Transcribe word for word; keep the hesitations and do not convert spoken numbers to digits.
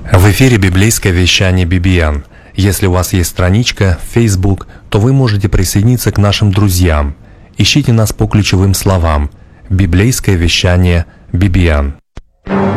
В эфире библейское вещание би би эн. Если у вас есть страничка в Facebook, то вы можете присоединиться к нашим друзьям. Ищите нас по ключевым словам «Библейское вещание би би эн».